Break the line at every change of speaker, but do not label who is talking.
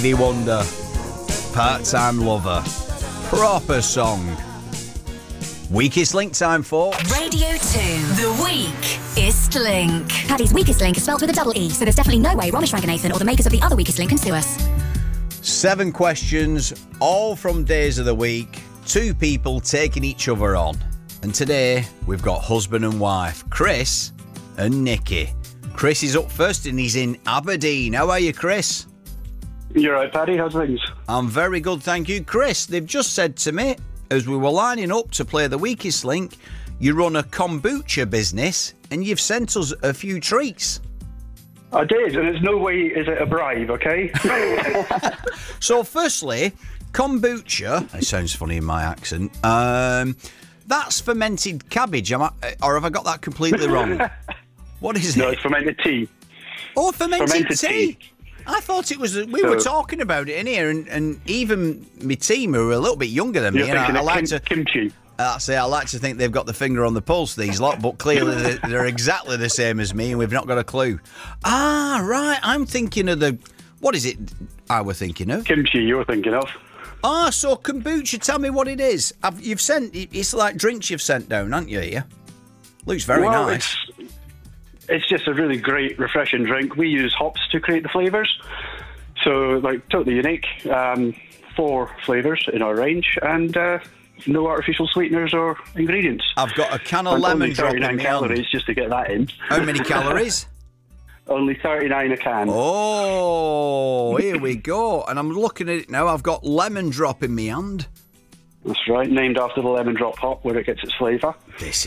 Stevie Wonder, Part-Time Lover. Proper song. Weakest link time for
Radio 2, the Weakest Link. Paddy's Weakest Link is spelled with a double E, so there's definitely no way Romish Ranganathan or the makers of the other Weakest Link can sue us.
7 questions, all from days of the week. 2 people taking each other on. And today, we've got husband and wife, Chris and Nikki. Chris is up first and he's in Aberdeen. How are you, Chris?
You're right, Paddy. How's things?
I'm very good, thank you. Chris, they've just said to me, as we were lining up to play the Weakest Link, you run a kombucha business and you've sent us a few treats.
I did, and there's no way is it a bribe, okay?
So firstly, kombucha, it sounds funny in my accent, that's fermented cabbage, or have I got that completely wrong? What is it?
No, it's fermented tea.
Oh, fermented tea. I thought it was. We were talking about it in here, and even my team who are a little bit younger than me.
You're thinking
I like to
kimchi.
That's it. I like to think they've got the finger on the pulse, these lot, but clearly they're exactly the same as me, and we've not got a clue. Ah, right. I'm thinking of the. What is it? I were thinking of
Kimchi. You're thinking of.
Ah, so kombucha. Tell me what it is. You've sent. It's like drinks you've sent down, haven't you? Here. Looks very nice.
It's just a really great, refreshing drink. We use hops to create the flavours. So, totally unique. 4 flavours in our range and no artificial sweeteners or ingredients.
I've got a can of lemon drop in my hand.
39 calories just to get that in.
How many calories?
Only 39 a can.
Oh, here we go. And I'm looking at it now. I've got lemon drop in my hand.
That's right, named after the lemon drop hop where it gets its flavour.
This